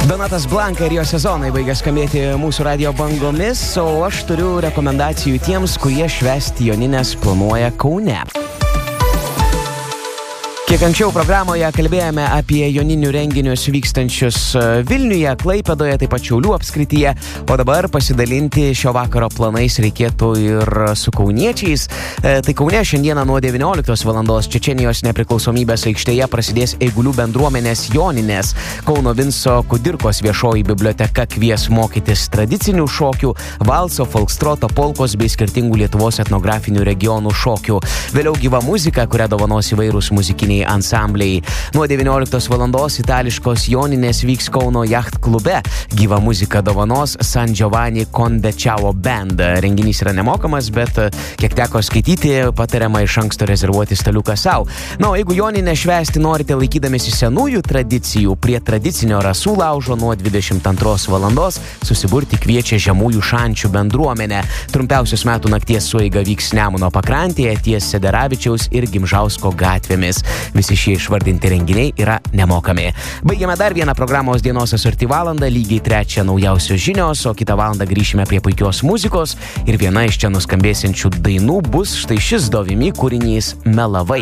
Donatas Blanka ir jo sezonai baigia skambėti mūsų radio bangomis, o aš turiu rekomendacijų tiems, kurie švęsti Jonines planuoja Kaune. Kiek anksčiau programoje kalbėjome apie joninių renginius vykstančius Vilniuje, Klaipėdoje, taip pat Šiaulių apskrityje, o dabar pasidalinti šio vakaro planais reikėtų ir su kauniečiais. Tai Kaune šiandieną nuo 19 valandos Čečėnijos nepriklausomybės aikštėje prasidės Eigulių bendruomenės Joninės. Kauno Vinco Kudirkos viešoji biblioteka kvies mokytis tradicinių šokių, valso, folkstroto, polkos bei skirtingų Lietuvos etnografinių regionų šokių. Vėliau gyva muzika, kurią dovanos įvairūs muzikiniai ansambliai. Nuo 19 valandos itališkos Joninės vyks Kauno Yacht klube. Gyva muzika dovanos San Giovanni Conde Ciao Band. Renginys yra nemokamas, bet kiek teko skaityti, patariama iš anksto rezervuoti staliuką sau. Na, o jeigu Joninę švęsti norite laikydamėsi senųjų tradicijų, prie tradicinio rasų laužo nuo 22 valandos susiburti kviečia Žemųjų Šančių bendruomenė. Trumpiausios metų nakties sueiga vyks Nemuno pakrantėje ties Sederavičiaus ir Gimžausko gatvėmis. Visi šie išvardinti renginiai yra nemokami. Baigiame dar vieną programos dienos asorti valandą, lygiai 3 naujausios žinios, o kitą valandą grįšime prie puikios muzikos ir viena iš čia nuskambėsiančių dainų bus štai šis Dovimi kūrinys Melavai.